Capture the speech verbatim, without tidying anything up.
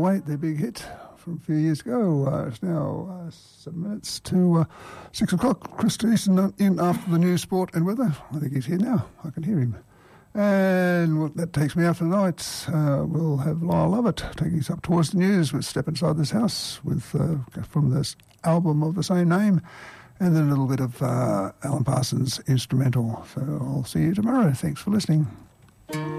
Highway, their big hit from a few years ago. Uh, it's now uh, seven minutes to uh, six o'clock. Chris Easton in after the news, sport and weather. I think he's here now. I can hear him. And well, that takes me out for the night. Uh, we'll have Lyle Lovett taking us up towards the news with Step Inside This House with uh, from this album of the same name, and then a little bit of uh, Alan Parsons instrumental. So I'll see you tomorrow. Thanks for listening.